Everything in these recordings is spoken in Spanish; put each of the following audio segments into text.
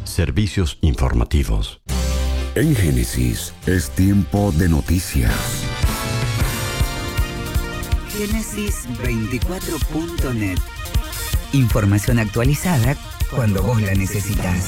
Servicios informativos. En Génesis es tiempo de noticias. Génesis24.net. Información actualizada cuando vos la necesitas.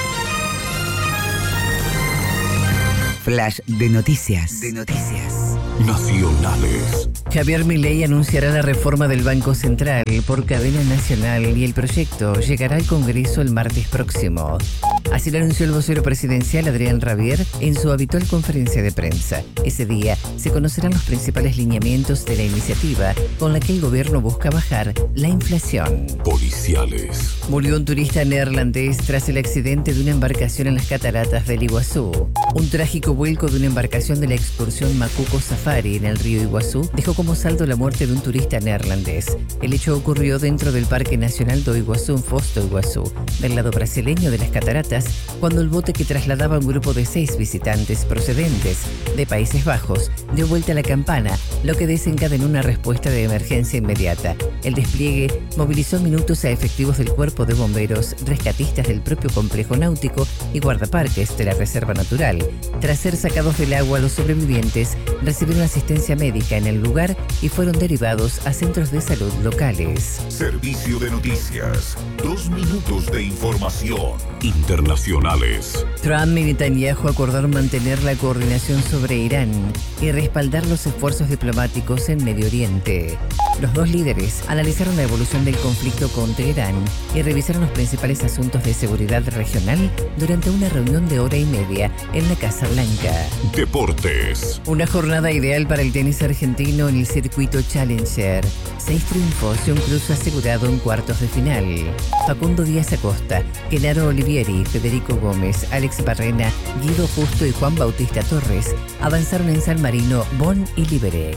Flash de noticias. Nacionales. Javier Milei anunciará la reforma del Banco Central por cadena nacional y el proyecto llegará al Congreso el martes próximo. Así lo anunció el vocero presidencial Adrián Rabier en su habitual conferencia de prensa. Ese día se conocerán los principales lineamientos de la iniciativa con la que el gobierno busca bajar la inflación. Policiales. Murió un turista neerlandés tras el accidente de una embarcación en las cataratas del Iguazú. Un trágico vuelco de una embarcación de la excursión Macuco Safari en el río Iguazú dejó como saldo la muerte de un turista neerlandés. El hecho ocurrió dentro del Parque Nacional do Iguazú en Foz do Iguazú, del lado brasileño de las cataratas, cuando el bote que trasladaba a un grupo de 6 visitantes procedentes de Países Bajos dio vuelta a la campana, lo que desencadenó una respuesta de emergencia inmediata. El despliegue movilizó en minutos a efectivos del Cuerpo de Bomberos, rescatistas del propio complejo náutico y guardaparques de la Reserva Natural. Tras ser sacados del agua, los sobrevivientes recibieron asistencia médica en el lugar y fueron derivados a centros de salud locales. Servicio de noticias. 2 minutos de información. Internacionales. Trump y Netanyahu acordaron mantener la coordinación sobre Irán y respaldar los esfuerzos diplomáticos en Medio Oriente. Los dos líderes analizaron la evolución del conflicto con Teherán y revisaron los principales asuntos de seguridad regional durante una reunión de hora y media en la Casa Blanca. Deportes. Una jornada ideal para el tenis argentino en el circuito Challenger. 6 triunfos y un cruce asegurado en cuartos de final. Facundo Díaz Acosta, Genaro Olivieri, Federico Gómez, Alex Barrena, Guido Justo y Juan Bautista Torres avanzaron en San Marino, Bonn y Liberec.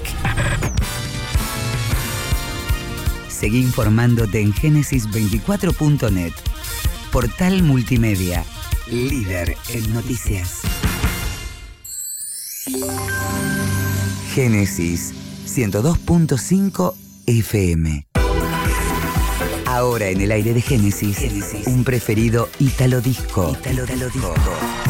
Seguí informándote en Génesis24.net. Portal multimedia, líder en noticias. Génesis 102.5 FM. Ahora en el aire de Génesis, un preferido Italo Disco.